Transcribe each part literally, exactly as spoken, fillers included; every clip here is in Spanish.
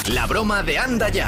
La broma de Anda Ya.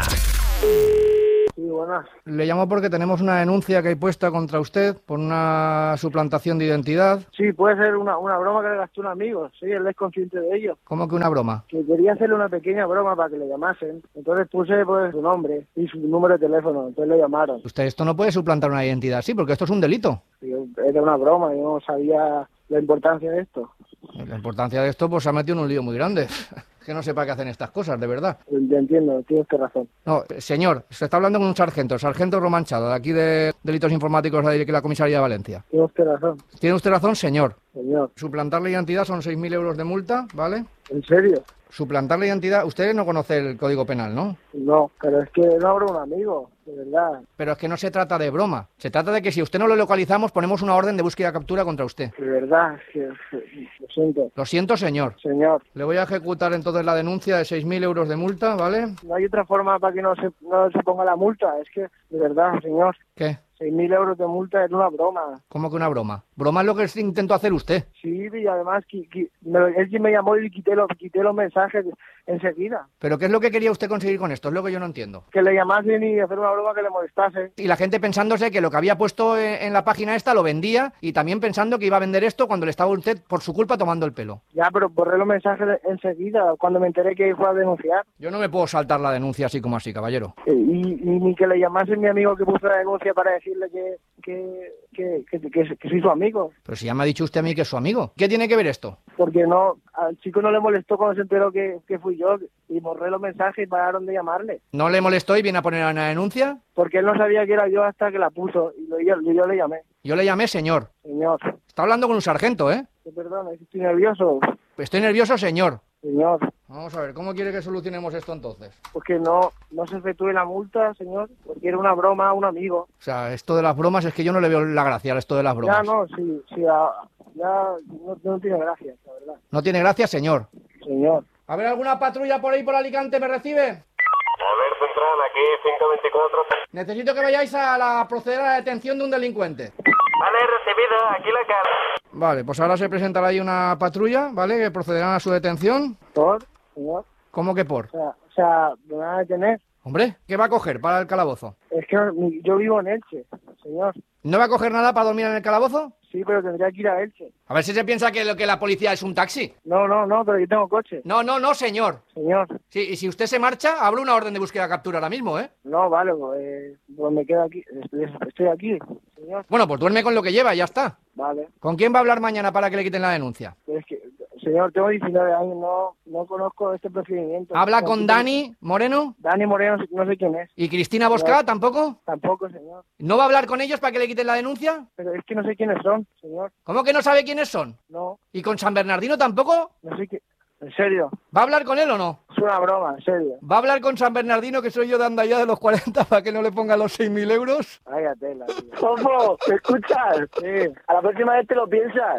Sí, buenas. Le llamo porque tenemos una denuncia que hay puesta contra usted por una suplantación de identidad. Sí, puede ser una, una broma que le gastó un amigo. Sí, él es consciente de ello. ¿Cómo que una broma? Que quería hacerle una pequeña broma para que le llamasen. Entonces puse pues su nombre y su número de teléfono. Entonces le llamaron. Usted esto no puede suplantar una identidad así, porque esto es un delito. Y yo, era una broma, yo no sabía la importancia de esto. La importancia de esto pues se ha metido en un lío muy grande. Que no sepa qué hacen estas cosas, de verdad. Te entiendo, tienes que razón. No, señor, se está hablando con un sargento, el sargento Romanchado, de aquí de Delitos Informáticos de la Comisaría de Valencia. Tiene usted razón. Tiene usted razón, señor. Señor. Suplantar la identidad son seis mil euros de multa, ¿vale? ¿En serio? Suplantar la identidad... Usted no conoce el Código Penal, ¿no? No, pero es que no abro un amigo, de verdad. Pero es que no se trata de broma. Se trata de que si usted no lo localizamos, ponemos una orden de búsqueda y captura contra usted. De verdad, es que, lo siento. Lo siento, señor. Señor. Le voy a ejecutar entonces la denuncia de seis mil euros de multa, ¿vale? No hay otra forma para que no se, no se ponga la multa. Es que, de verdad, señor. ¿Qué? seis mil euros de multa es una broma. ¿Cómo que una broma? Broma es lo que intentó hacer usted. Sí, y además qui, qui, me, él me llamó y quité los, quité los mensajes enseguida. ¿Pero qué es lo que quería usted conseguir con esto? Es lo que yo no entiendo. Que le llamasen y hacer una broma que le molestase. Y la gente pensándose que lo que había puesto en, en la página esta lo vendía y también pensando que iba a vender esto cuando le estaba usted, por su culpa, tomando el pelo. Ya, pero borré los mensajes enseguida cuando me enteré que fue a denunciar. Yo no me puedo saltar la denuncia así como así, caballero. Y, y, y ni que le llamase mi amigo que puso la denuncia para decirle que... Que, que, que, que, que soy su amigo. Pero si ya me ha dicho usted a mí que es su amigo. ¿Qué tiene que ver esto? Porque no, al chico no le molestó cuando se enteró que, que fui yo y borré los mensajes y pararon de llamarle. ¿No le molestó y viene a poner una denuncia? Porque él no sabía que era yo hasta que la puso y lo, yo, yo le llamé. Yo le llamé señor. Señor. Está hablando con un sargento, ¿eh? Perdón, estoy nervioso. Estoy nervioso, señor. Señor. Vamos a ver, ¿cómo quiere que solucionemos esto entonces? Porque no, no se efectúe la multa, señor, porque era una broma a un amigo. O sea, esto de las bromas es que yo no le veo la gracia a esto de las bromas. Ya no, sí, sí, a, ya no, no tiene gracia, la verdad. No tiene gracia, señor. Señor. A ver, ¿alguna patrulla por ahí por Alicante me recibe? A ver, Central, aquí cinco veinticuatro. Necesito que vayáis a la proceder a la detención de un delincuente. Vale, recibido, aquí la cara. Vale, pues ahora se presentará ahí una patrulla, ¿vale? Que procederán a su detención. ¿Por? Señor. ¿Cómo que por? O sea, o sea, ¿me van a detener? Hombre, ¿qué va a coger para el calabozo? Es que yo vivo en Elche, señor. ¿No va a coger nada para dormir en el calabozo? Sí, pero tendría que ir a Elche. A ver si se piensa que, lo, que la policía es un taxi. No, no, no, pero yo tengo coche. No, no, no, señor. Señor. Sí, y si usted se marcha, hablo una orden de búsqueda y captura ahora mismo, ¿eh? No, vale, pues, pues me quedo aquí. Estoy, estoy aquí, señor. Bueno, pues duerme con lo que lleva y ya está. Vale. ¿Con quién va a hablar mañana para que le quiten la denuncia? Es que, señor, tengo diecinueve años, no, no conozco este procedimiento. ¿Habla no, con no, Dani Moreno? Dani Moreno, no sé quién es. ¿Y Cristina Bosca No. tampoco? Tampoco, señor. ¿No va a hablar con ellos para que le quiten la denuncia? Pero es que no sé quiénes son, señor. ¿Cómo que no sabe quiénes son? No, ¿Y con San Bernardino tampoco? no sé qué. ¿En serio? ¿Va a hablar con él o no? Es una broma, en serio. ¿Va a hablar con San Bernardino, que soy yo de Anda Ya de los cuarenta, para que no le ponga los seis mil euros? Vaya tela, tío. Ojo, ¿me escuchas? Sí, A la próxima vez te lo piensas.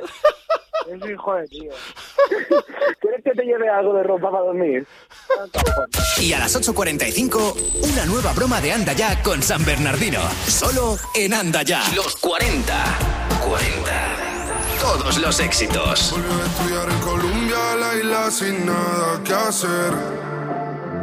es un hijo de tío. ¿Quieres que te lleve algo de ropa para dormir? Y a las ocho cuarenta y cinco, una nueva broma de Anda Ya con San Bernardino. Solo en Anda Ya. Los cuarenta. cuarenta. Todos los éxitos. Volvió a estudiar en Colombia, la isla sin nada que hacer.